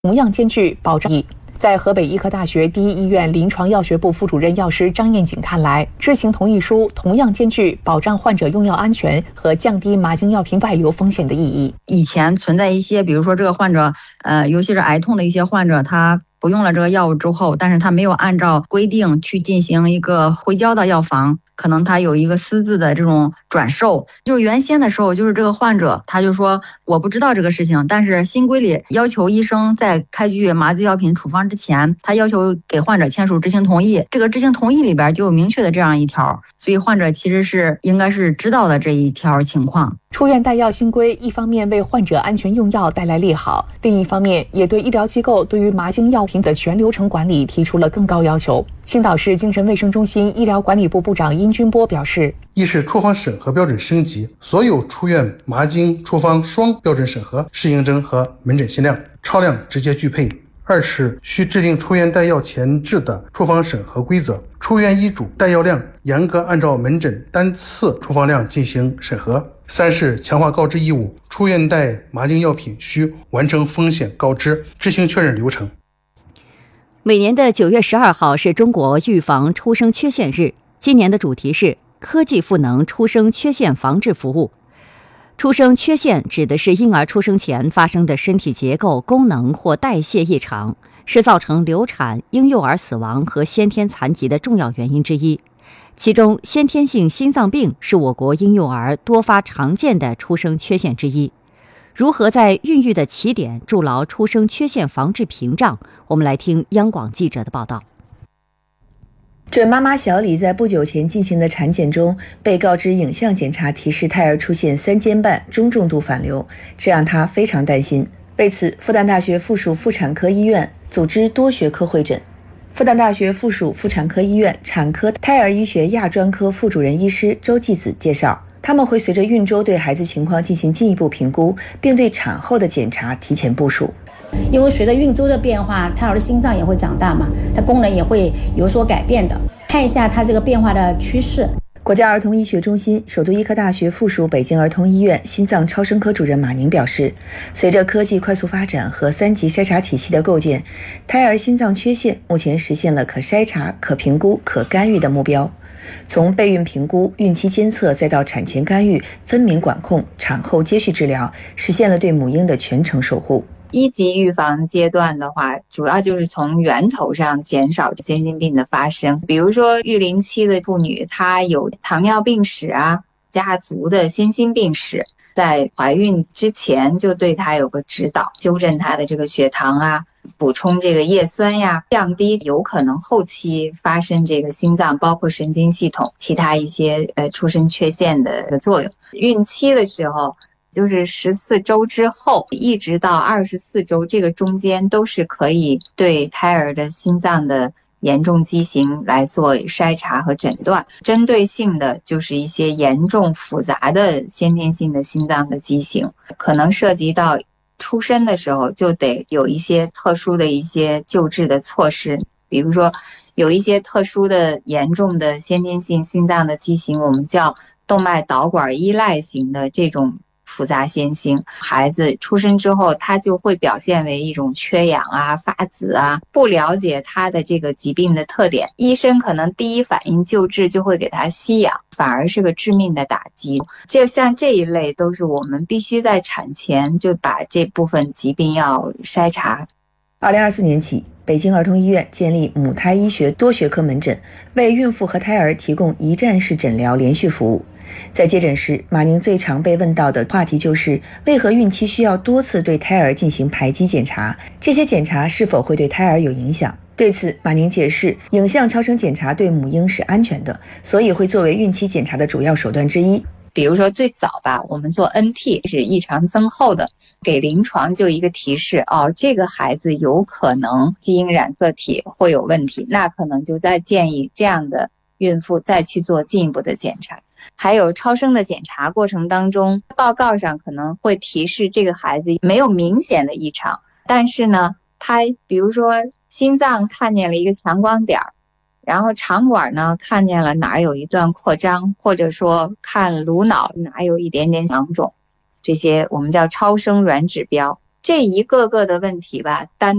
同样兼具保障意义。在河北医科大学第一医院临床药学部副主任药师张艳锦看来，知情同意书同样兼具保障患者用药安全和降低麻精药品外流风险的意义。 以前存在一些，比如说这个患者，尤其是癌痛的一些患者，他不用了这个药物之后，但是他没有按照规定去进行一个回交到药房，可能他有一个私自的这种转售。就是原先的时候，就是这个患者他就说我不知道这个事情，但是新规里要求医生在开具麻醉药品处方之前，他要求给患者签署知情同意，这个知情同意里边就有明确的这样一条，所以患者其实是应该是知道的这一条情况。 出院带药新规一方面为患者安全用药带来利好，另一方面也对医疗机构对于麻精药品的全流程管理提出了更高要求。青岛市精神卫生中心医疗管理部部长殷军波表示， 一是处方审核标准升级，所有出院麻精处方双标准审核，适应症和门诊限量、超量直接具配。二是需制定出院带药前置的处方审核规则，出院医嘱带药量严格按照门诊单次处方量进行审核。三是强化告知义务，出院带麻精药品需完成风险告知、知情确认流程。 每年的9月12号是中国预防出生缺陷日，今年的主题是科技赋能出生缺陷防治服务。出生缺陷指的是婴儿出生前发生的身体结构、功能或代谢异常，是造成流产、婴幼儿死亡和先天残疾的重要原因之一。其中，先天性心脏病是我国婴幼儿多发常见的出生缺陷之一。如何在孕育的起点筑牢出生缺陷防治屏障？我们来听央广记者的报道。 准妈妈小李在不久前进行的产检中，被告知影像检查提示胎儿出现3尖瓣中重度反流，这让她非常担心。为此，复旦大学附属妇产科医院组织多学科会诊。复旦大学附属妇产科医院产科胎儿医学亚专科副主任医师周继子介绍，他们会随着孕周对孩子情况进行进一步评估，并对产后的检查提前部署。 因为随着孕周的变化，胎儿的心脏也会长大嘛，它功能也会有所改变的。看一下它这个变化的趋势。 国家儿童医学中心、首都医科大学附属北京儿童医院心脏超声科主任马宁表示，随着科技快速发展和3级筛查体系的构建，胎儿心脏缺陷目前实现了可筛查、可评估、可干预的目标。从备孕评估、孕期监测，再到产前干预、分娩管控、产后接续治疗，实现了对母婴的全程守护。 1级预防阶段的话，主要就是从源头上减少先心病的发生。比如说育龄期的妇女，她有糖尿病史啊，家族的先心病史，在怀孕之前就对她有个指导，纠正她的这个血糖啊，补充这个叶酸呀，降低有可能后期发生这个心脏包括神经系统其他一些出生缺陷的作用。孕期的时候就是14周之后一直到24周，这个中间都是可以对胎儿的心脏的严重畸形来做筛查和诊断。针对性的就是一些严重复杂的先天性的心脏的畸形，可能涉及到出生的时候就得有一些特殊的一些救治的措施。比如说有一些特殊的严重的先天性心脏的畸形，我们叫动脉导管依赖型的这种复杂先心，孩子出生之后他就会表现为一种缺氧啊、发紫啊，不了解他的这个疾病的特点，医生可能第一反应救治就会给他吸氧，反而是个致命的打击。就像这一类都是我们必须在产前就把这部分疾病要筛查。 2024年起，北京儿童医院建立母胎医学多学科门诊，为孕妇和胎儿提供一站式诊疗连续服务。在接诊时，马宁最常被问到的话题就是为何孕期需要多次对胎儿进行排畸检查，这些检查是否会对胎儿有影响。对此，马宁解释，影像超声检查对母婴是安全的，所以会作为孕期检查的主要手段之一。 比如说最早吧，我们做 NT 是异常增厚的，给临床就一个提示，这个孩子有可能基因染色体会有问题，那可能就再建议这样的孕妇再去做进一步的检查。还有超声的检查过程当中，报告上可能会提示这个孩子没有明显的异常，但是呢，他比如说心脏看见了一个强光点，然后肠管呢看见了哪有一段扩张，或者说看颅脑哪有一点点囊肿，这些我们叫超声软指标。 这一个个的问题吧，单